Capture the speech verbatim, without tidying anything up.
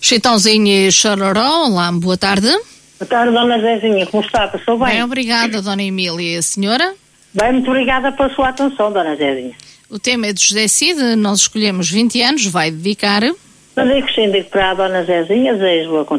Chitãozinho e Chororó, olá, boa tarde. Boa tarde, Dona Zezinha, como está? Passou bem? Bem, obrigada, Dona Emília. A senhora? Bem, muito obrigada pela sua atenção, Dona Zezinha. O tema é de José Cid, nós escolhemos vinte anos, vai dedicar. Mas eu que sim, digo para a Dona Zezinha, desejo-a